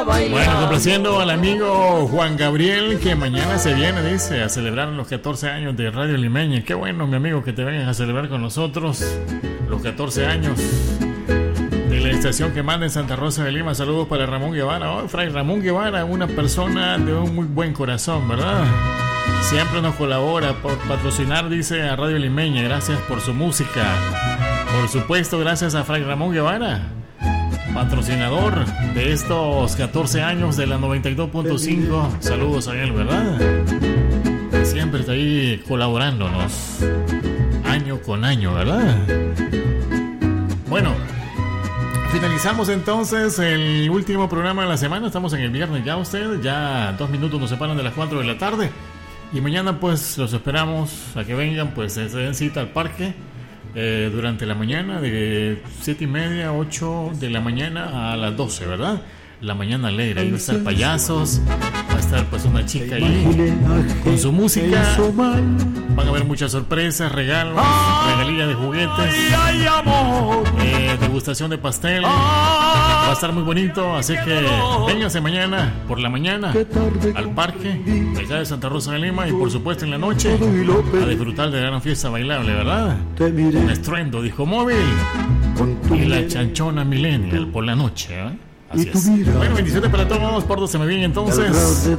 Bueno, complaciendo al amigo Juan Gabriel, que mañana se viene, dice, a celebrar los 14 años de Radio Limeña. Qué bueno, mi amigo, que te vengas a celebrar con nosotros los 14 años de la estación que manda en Santa Rosa de Lima. Saludos para Ramón Guevara. Oh, Fray Ramón Guevara, una persona de un muy buen corazón, ¿verdad? Siempre nos colabora por patrocinar, dice, a Radio Limeña. Gracias por su música. Por supuesto, gracias a Fray Ramón Guevara, patrocinador de estos 14 años de la 92.5. Saludos a él, ¿verdad? Siempre está ahí colaborándonos año con año, ¿verdad? Bueno, finalizamos entonces el último programa de la semana. Estamos en el viernes ya, ustedes. Ya 2 minutos nos separan de las 4 de la tarde. Y mañana pues los esperamos a que vengan, pues se den cita al parque durante la mañana, de 7:30, 8 de la mañana a las 12, ¿verdad? La mañana alegre. Ahí va a estar payasos, va a estar pues una chica ahí con su música. Van a haber muchas sorpresas, regalos, regalías de juguetes, degustación de pastel. Va a estar muy bonito, así que vénganse mañana por la mañana al parque de acá de Santa Rosa de Lima, y por supuesto en la noche a disfrutar de la gran fiesta bailable, ¿verdad? Un estruendo, disco móvil y la chanchona millennial por la noche, ¿eh? Así es. Bueno, bendiciones para todos. Por 12 me viene entonces.